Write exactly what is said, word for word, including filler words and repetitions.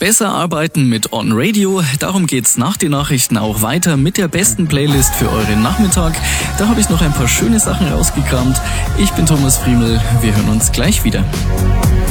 Besser arbeiten mit On Radio, darum geht's nach den Nachrichten auch weiter mit der besten Playlist für euren Nachmittag. Da habe ich noch ein paar schöne Sachen rausgekramt. Ich bin Thomas Friemel, wir hören uns gleich wieder.